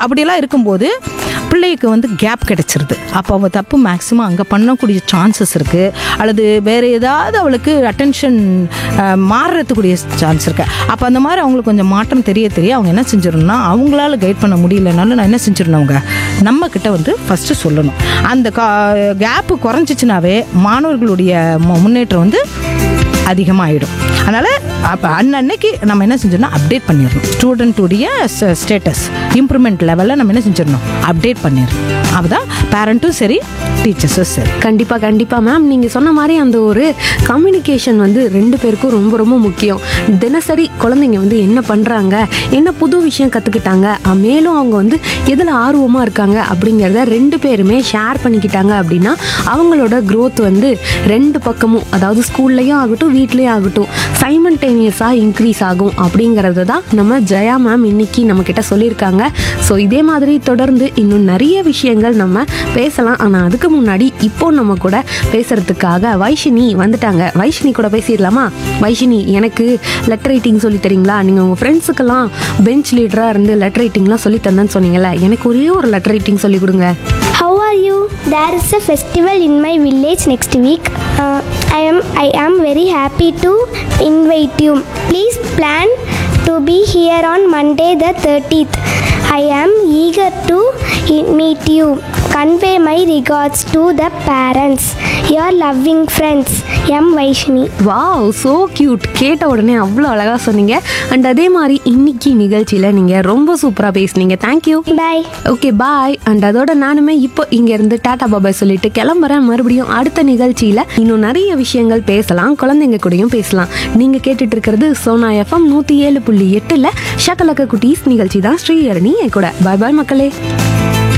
அப்படியெல்லாம் இருக்கும்போது பிள்ளைக்கு வந்து கேப் கிடைச்சிருது. அப்போ அவள் தப்பு மேக்ஸிமம் அங்கே பண்ணக்கூடிய சான்சஸ் இருக்குது, அல்லது வேறு ஏதாவது அவளுக்கு அட்டென்ஷன் மாறுறதுக்குரிய சான்ஸ் இருக்குது. அப்போ அந்த மாதிரி அவங்களுக்கு கொஞ்சம் மாற்றம் தெரிய அவங்க என்ன செஞ்சிடணும்னா, அவங்களால கைட் பண்ண முடியலனாலும் நான் என்ன செஞ்சிடணும், அவங்க நம்மக்கிட்ட வந்து ஃபஸ்ட்டு சொல்லணும். அந்த கேப்பு குறைஞ்சிச்சுனாவே மாணவர்களுடைய முன்னேற்றம் வந்து அதிகமாகிடும். அதனால் அப்போ அன்னைக்கு நம்ம என்ன செஞ்சிடணும், அப்டேட் பண்ணிடணும். ஸ்டூடெண்ட்டுடைய ஸ்டேட்டஸ் இம்ப்ரூவ்மெண்ட் லெவலில் நம்ம என்ன செஞ்சிடணும், அப்டேட் பண்ணிடணும். அப்போதான் பேரண்ட்டும் சரி, டீச்சர்ஸும் சரி. கண்டிப்பாக மேம், நீங்கள் சொன்ன மாதிரி அந்த ஒரு கம்யூனிகேஷன் வந்து 2 பேருக்கும் ரொம்ப ரொம்ப முக்கியம். தினசரி குழந்தைங்க வந்து என்ன பண்ணுறாங்க, என்ன புது விஷயம் கற்றுக்கிட்டாங்க, மேலும் அவங்க வந்து எதில் ஆர்வமாக இருக்காங்க அப்படிங்கிறத 2 பேருமே ஷேர் பண்ணிக்கிட்டாங்க அப்படின்னா அவங்களோட க்ரோத் வந்து 2 பக்கமும், அதாவது ஸ்கூல்லையும் ஆகட்டும் வீட்லேயும் ஆகட்டும், சைமல்டேனியஸாக இன்க்ரீஸ் ஆகும் அப்படிங்கிறது தான் நம்ம ஜெயா மேம் இன்னைக்கு நம்மக்கிட்ட சொல்லியிருக்காங்க. ஸோ இதே மாதிரி தொடர்ந்து இன்னும் நிறைய விஷயங்கள் நம்ம பேசலாம். ஆனால் அதுக்கு முன்னாடி இப்போ நம்ம கூட பேசுறதுக்காக வைஷினி வந்துட்டாங்க. வைஷினி கூட பேசிடலாமா? வைஷினி, எனக்கு லெட்டர் ரைட்டிங் சொல்லி தரீங்களா? நீங்கள் உங்கள் ஃப்ரெண்ட்ஸுக்கெல்லாம் பெஞ்ச் லீடராக இருந்து லெட்டர் ரைட்டிங்லாம் சொல்லி தந்தேன்னு சொன்னீங்கல்ல, எனக்கு ஒரே ஒரு லெட்டர் ரைட்டிங் சொல்லி கொடுங்க. How are you? There is a festival in my village next week. I am very happy to invite you. Please plan to be here on Monday the 30th. I am eager to meet you. Convey my regards to the parents. Your loving friends, M. Vaishni. Wow, so cute. கேட்ட உடனே அவ்வளோ அழகாக சொன்னீங்க. And அதே மாதிரி இன்னைக்கு நிகழ்ச்சியில் நீங்கள் ரொம்ப சூப்பராக பேசுனீங்க. Thank you. Bye. Okay, bye. And அதோட நானுமே இப்போ இங்கேருந்து டாடா பாபாய் சொல்லிட்டு கிளம்புறேன். மறுபடியும் அடுத்த நிகழ்ச்சியில் இன்னும் நிறைய விஷயங்கள் பேசலாம், குழந்தைங்க கூடயும் பேசலாம். நீங்கள் கேட்டுட்டு இருக்கிறது சோனா FM 107.8 ஷகலக்க குட்டீஸ் நிகழ்ச்சி தான். ஸ்ரீஹரணி என் கூட. பாய் பாய் மக்களே.